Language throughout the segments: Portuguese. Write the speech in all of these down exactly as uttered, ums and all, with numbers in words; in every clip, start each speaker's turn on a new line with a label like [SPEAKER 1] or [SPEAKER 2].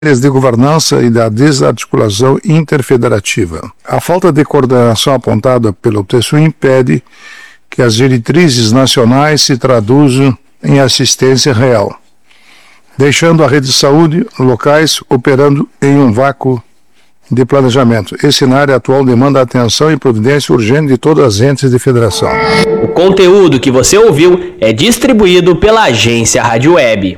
[SPEAKER 1] de governança e da desarticulação interfederativa. A falta de coordenação apontada pelo texto impede que as diretrizes nacionais se traduzam em assistência real, deixando a rede de saúde locais operando em um vácuo de planejamento. Esse cenário atual demanda atenção e providência urgente de todas as entes de federação.
[SPEAKER 2] O conteúdo que você ouviu é distribuído pela agência Rádio Web.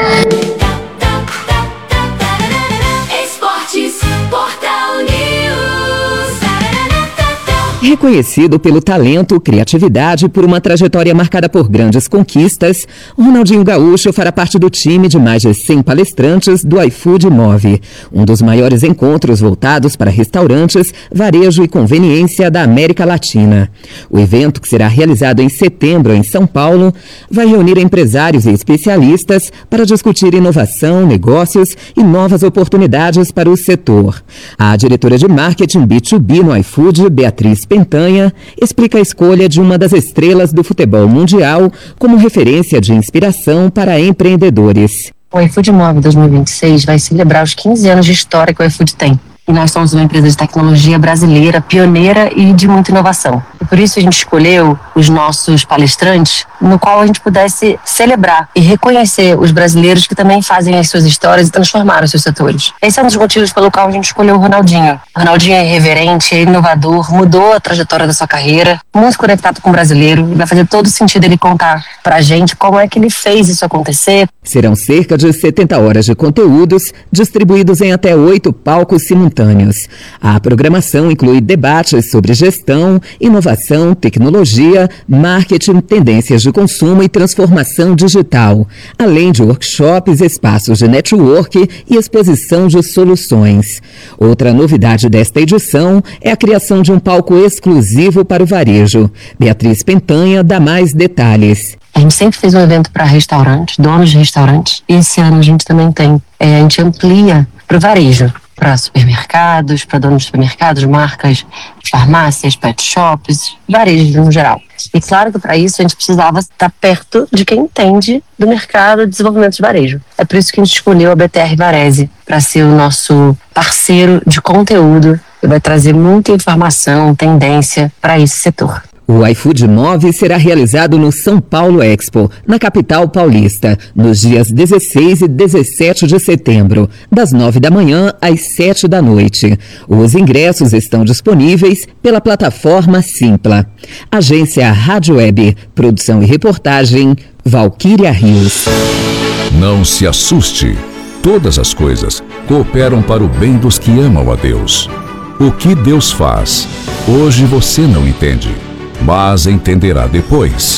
[SPEAKER 3] Reconhecido pelo talento, criatividade e por uma trajetória marcada por grandes conquistas, o Ronaldinho Gaúcho fará parte do time de mais de cem palestrantes do iFood Move, um dos maiores encontros voltados para restaurantes, varejo e conveniência da América Latina. O evento, que será realizado em setembro em São Paulo, vai reunir empresários e especialistas para discutir inovação, negócios e novas oportunidades para o setor. A diretora de marketing B dois B no iFood, Beatriz Pentanha, explica a escolha de uma das estrelas do futebol mundial como referência de inspiração para empreendedores.
[SPEAKER 4] O iFood Move dois mil e vinte e seis vai celebrar os quinze anos de história que o iFood tem. E nós somos uma empresa de tecnologia brasileira, pioneira e de muita inovação. E por isso a gente escolheu os nossos palestrantes, no qual a gente pudesse celebrar e reconhecer os brasileiros que também fazem as suas histórias e transformaram os seus setores. Esse é um dos motivos pelo qual a gente escolheu o Ronaldinho. O Ronaldinho é irreverente, é inovador, mudou a trajetória da sua carreira, muito conectado com o brasileiro, e vai fazer todo sentido ele contar pra gente como é que ele fez isso acontecer.
[SPEAKER 3] Serão cerca de setenta horas de conteúdos, distribuídos em até oito palcos simultâneos. A programação inclui debates sobre gestão, inovação, tecnologia, marketing, tendências de consumo e transformação digital, além de workshops, espaços de network e exposição de soluções. Outra novidade desta edição é a criação de um palco exclusivo para o varejo. Beatriz Pentanha dá mais detalhes.
[SPEAKER 4] A gente sempre fez um evento para restaurantes, donos de restaurantes, e esse ano a gente também tem. É, a gente amplia para o varejo, para supermercados, para donos de supermercados, marcas, farmácias, pet shops, varejo no geral. E claro que para isso a gente precisava estar perto de quem entende do mercado de desenvolvimento de varejo. É por isso que a gente escolheu a B T R Varese para ser o nosso parceiro de conteúdo e vai trazer muita informação, tendência para esse setor.
[SPEAKER 3] O iFood Move será realizado no São Paulo Expo, na capital paulista, nos dias dezesseis e dezessete de setembro, das nove da manhã às sete da noite. Os ingressos estão disponíveis pela plataforma Simpla. Agência Rádio Web, produção e reportagem, Valquíria Rios.
[SPEAKER 5] Não se assuste. Todas as coisas cooperam para o bem dos que amam a Deus. O que Deus faz, hoje você não entende, mas entenderá depois.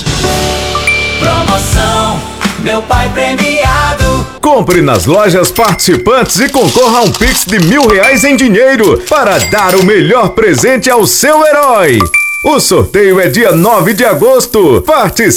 [SPEAKER 6] Promoção Meu Pai Premiado.
[SPEAKER 7] Compre nas lojas participantes e concorra a um Pix de mil reais em dinheiro para dar o melhor presente ao seu herói. O sorteio é dia nove de agosto. Participe!